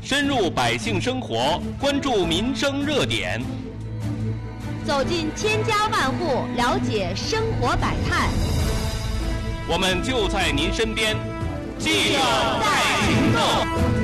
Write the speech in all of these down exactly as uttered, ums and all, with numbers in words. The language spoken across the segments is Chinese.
深入百姓生活，关注民生热点， 走进千家万户，了解生活百态。 我们就在您身边，记者在行动。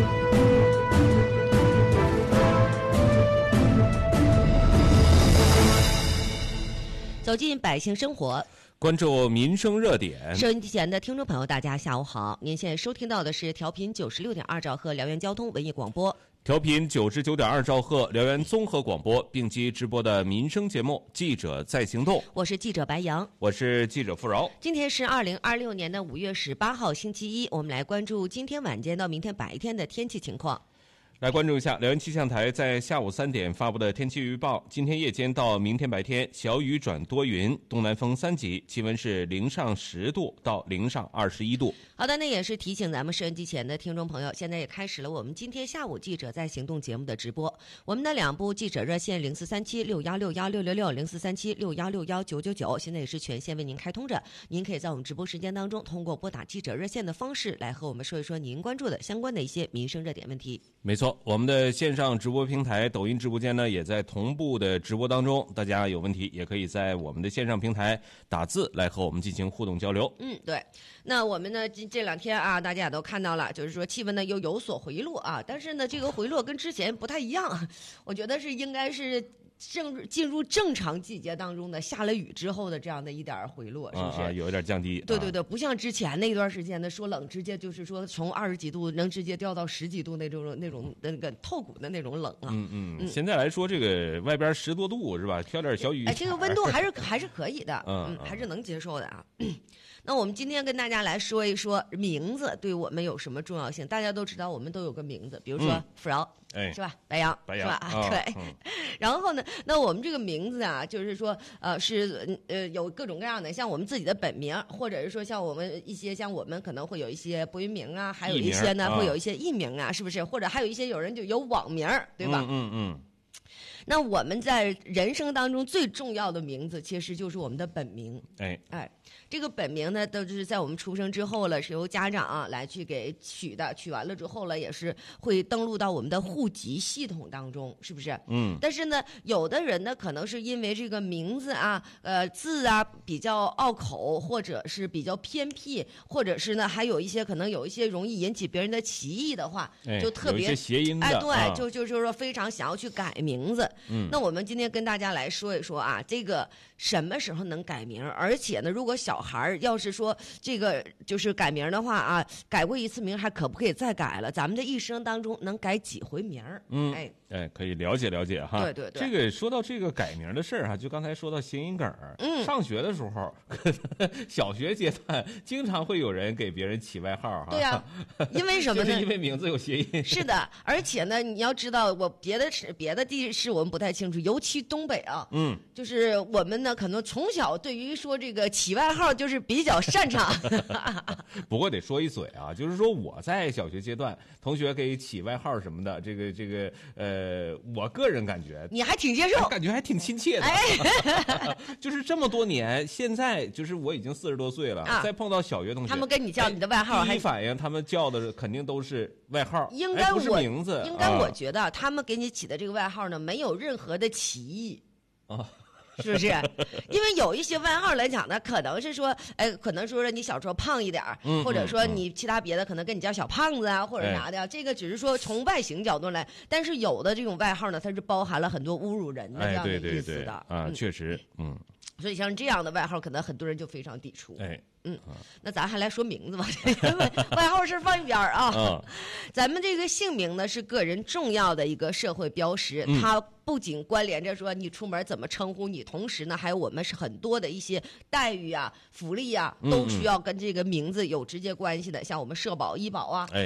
走进百姓生活， 关注民生热点。 收音机前的听众朋友，大家下午好！您现在收听到的是调频九十六点二兆赫辽源交通文艺广播， 调频九十九点二兆赫辽源综合广播并机直播的民生节目《记者在行动》。 我是记者白杨， 我是记者付饶。 今天是二零二六年的五月十八号，星期一。我们来关注今天晚间到明天白天的天气情况。 来关注一下辽源气象台在下午三点发布的天气预报。今天夜间到明天白天，小雨转多云，东南风三级，气温是零上十度到零上二十一度。 好的，那也是提醒咱们收音机前的听众朋友，现在也开始了我们今天下午记者在行动节目的直播。我们的两部记者热线零四三七六幺六幺六六六零四三七六幺六幺九九九，现在也是全线为您开通着。您可以在我们直播时间当中，通过拨打记者热线的方式来和我们说一说您关注的相关的一些民生热点问题。 没错，我们的线上直播平台抖音直播间呢也在同步的直播当中，大家有问题也可以在我们的线上平台打字来和我们进行互动交流。 嗯，对。那我们呢这这两天啊，大家也都看到了，就是说气温呢又有所回落啊，但是呢这个回落跟之前不太一样，我觉得是应该是正进入正常季节当中的下了雨之后的这样的一点回落，是不是？ 啊啊、有一点降低。 对对对，不像之前那段时间的说冷，直接就是说从二十几度能直接掉到十几度那种那种那个透骨的那种冷啊。 嗯嗯嗯。现在来说，这个外边十多度是吧？飘点小雨。 哎，这个温度还是还是可以的， 嗯, 嗯，还是能接受的啊。那我们今天跟大家来说一说名字对我们有什么重要性。大家都知道我们都有个名字，比如说付饶、嗯哎，是吧？白杨， 白杨是吧？ 啊、 对、 嗯。 然后呢，那我们这个名字啊，就是说呃是呃有各种各样的，像我们自己的本名，或者是说像我们一些像我们可能会有一些播音名啊，还有一些呢、 啊、 会有一些艺名啊，是不是？或者还有一些有人就有网名，对吧？ 嗯嗯嗯。 那我们在人生当中最重要的名字，其实就是我们的本名。 哎哎，这个本名呢，都是在我们出生之后了，是由家长、啊、来去给取的，取完了之后了，也是会登录到我们的户籍系统当中，是不是？ 嗯。 但是呢，有的人呢，可能是因为这个名字啊、呃字啊比较拗口，或者是比较偏僻，或者是呢，还有一些可能有一些容易引起别人的歧义的话， 哎、 就特别有一些谐音的， 哎，对， 啊、 就就是说非常想要去改名字。 嗯， 那我们今天跟大家来说一说啊，这个什么时候能改名？而且呢，如果小孩要是说这个就是改名的话啊，改过一次名还可不可以再改了？咱们这一生当中能改几回名？ 嗯， 哎哎，可以了解了解哈。 对对对， 这个说到这个改名的事儿哈，就刚才说到谐音梗儿。 嗯， 上学的时候，小学阶段经常会有人给别人起外号哈。 对呀、啊，因为什么呢？ 就是因为名字有谐音。 是的，而且呢，你要知道，我别的是别的地市我们不太清楚，尤其东北啊， 嗯， 就是我们呢，可能从小对于说这个起外号就是比较擅长。 不过得说一嘴啊，就是说我在小学阶段，同学给起外号什么的，这个这个呃，我个人感觉你还挺接受， 感觉还挺亲切的。 哎， 就是这么多年，现在就是我已经四十多岁了，啊、再碰到小学同学， 他们跟你叫你的外号， 第一反应他们叫的肯定都是外号， 应该我、 哎、不是名字。 应该我觉得他们给你起的这个外号呢，没有任何的歧义。 啊。 是不是？因为有一些外号来讲呢，可能是说，哎，可能说你小时候胖一点， 嗯、 或者说你其他别的可能跟你叫小胖子啊，或者啥的， 哎、 这个只是说从外形角度来。但是有的这种外号呢，它是包含了很多侮辱人的这样的意思的。 哎、对对对啊、嗯，确实，嗯。 所以像这样的外号，可能很多人就非常抵触。 哎。 嗯，那咱还来说名字吧，外号是放一边啊。 嗯， 咱们这个姓名呢是个人重要的一个社会标识， 嗯、 它不仅关联着说你出门怎么称呼你，同时呢还有我们是很多的一些待遇啊、福利啊，都需要跟这个名字有直接关系的，嗯、像我们社保、医保啊。 哎